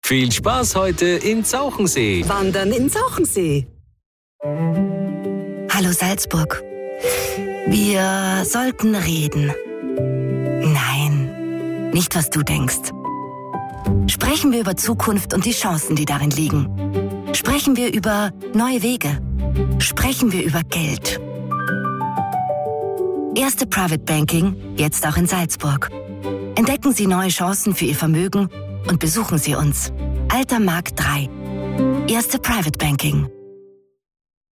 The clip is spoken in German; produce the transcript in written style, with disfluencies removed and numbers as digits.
Viel Spaß heute in Zauchensee. Wandern in Zauchensee. Hallo Salzburg. Wir sollten reden. Nein, nicht was du denkst. Sprechen wir über Zukunft und die Chancen, die darin liegen. Sprechen wir über neue Wege. Sprechen wir über Geld. Erste Private Banking, jetzt auch in Salzburg. Entdecken Sie neue Chancen für Ihr Vermögen und besuchen Sie uns. Alter Markt 3. Erste Private Banking.